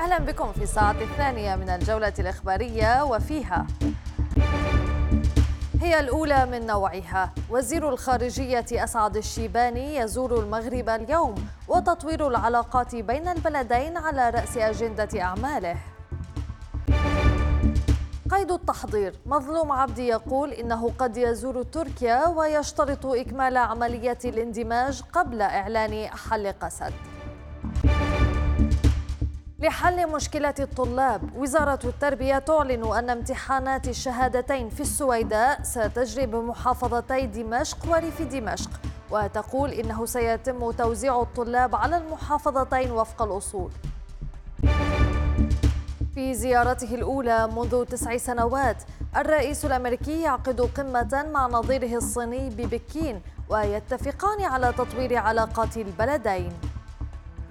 أهلا بكم في الساعة الثانية من الجولة الإخبارية، وفيها هي الأولى من نوعها. وزير الخارجية أسعد الشيباني يزور المغرب اليوم، وتطوير العلاقات بين البلدين على رأس أجندة أعماله. قيد التحضير: مظلوم عبدي يقول إنه قد يزور تركيا ويشترط إكمال عملية الاندماج قبل إعلان حل قسد. لحل مشكلة الطلاب، وزارة التربية تعلن أن امتحانات الشهادتين في السويداء ستجري بمحافظتي دمشق وريف دمشق، وتقول إنه سيتم توزيع الطلاب على المحافظتين وفق الأصول. في زيارته الأولى منذ 9 سنوات، الرئيس الأمريكي يعقد قمة مع نظيره الصيني ببكين، ويتفقان على تطوير علاقات البلدين.